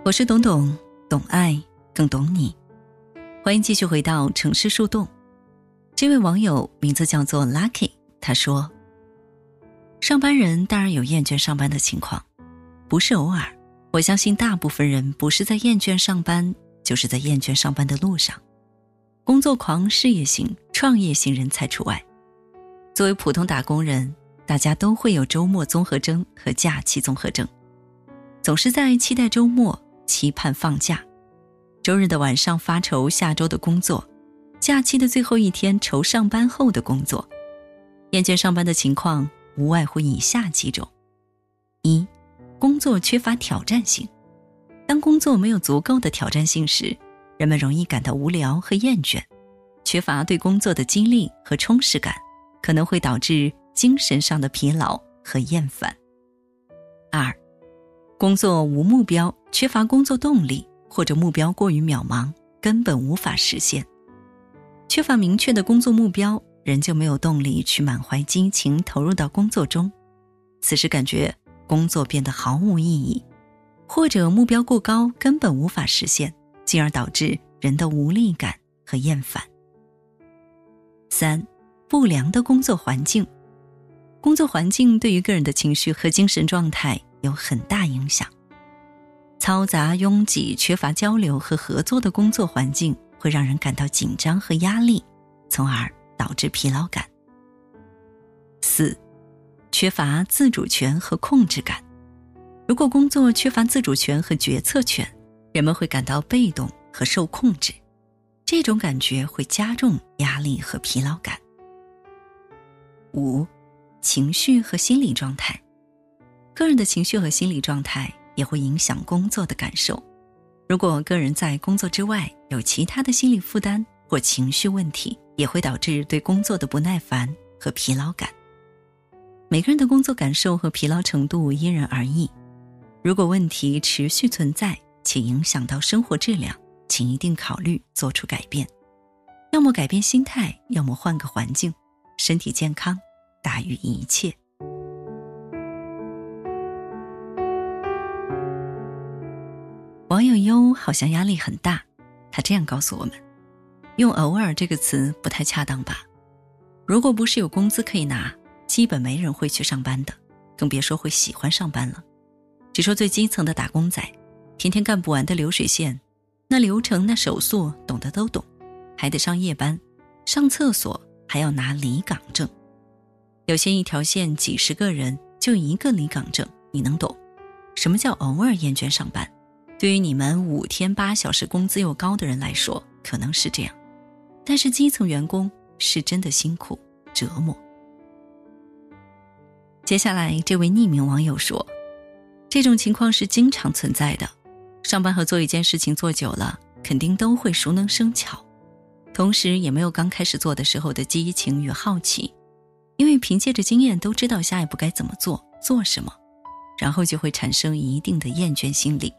我是董董，懂爱更懂你。欢迎继续回到城市树洞。这位网友名字叫做 Lucky， 他说，上班人当然有厌倦上班的情况，不是偶尔，我相信大部分人不是在厌倦上班，就是在厌倦上班的路上。工作狂、事业型、创业型人才除外。作为普通打工人，大家都会有周末综合征和假期综合征，总是在期待周末，期盼放假。周日的晚上发愁下周的工作，假期的最后一天愁上班后的工作。厌倦上班的情况无外乎以下几种：一、工作缺乏挑战性。当工作没有足够的挑战性时，人们容易感到无聊和厌倦，缺乏对工作的激励和充实感，可能会导致精神上的疲劳和厌烦。二、工作无目标，缺乏工作动力，或者目标过于渺茫，根本无法实现。缺乏明确的工作目标，人就没有动力去满怀激情投入到工作中，此时感觉工作变得毫无意义，或者目标过高，根本无法实现，进而导致人的无力感和厌烦。三、不良的工作环境。工作环境对于个人的情绪和精神状态有很大影响。嘈杂、拥挤、缺乏交流和合作的工作环境会让人感到紧张和压力，从而导致疲劳感。四、缺乏自主权和控制感。如果工作缺乏自主权和决策权，人们会感到被动和受控制，这种感觉会加重压力和疲劳感。五、情绪和心理状态。个人的情绪和心理状态也会影响工作的感受。如果个人在工作之外有其他的心理负担或情绪问题，也会导致对工作的不耐烦和疲劳感。每个人的工作感受和疲劳程度因人而异，如果问题持续存在且影响到生活质量，请一定考虑做出改变，要么改变心态，要么换个环境。身体健康大于一切。网友优好像压力很大，他这样告诉我们，用偶尔这个词不太恰当吧。如果不是有工资可以拿，基本没人会去上班的，更别说会喜欢上班了。只说最基层的打工仔，天天干不完的流水线，那流程那手速懂得都懂，还得上夜班，上厕所还要拿离岗证。有些一条线几十个人就一个离岗证，你能懂什么叫偶尔厌倦上班？对于你们5天8小时工资又高的人来说可能是这样，但是基层员工是真的辛苦折磨。接下来这位匿名网友说，这种情况是经常存在的，上班和做一件事情做久了，肯定都会熟能生巧，同时也没有刚开始做的时候的激情与好奇，因为凭借着经验都知道下一步该怎么做，做什么，然后就会产生一定的厌倦心理。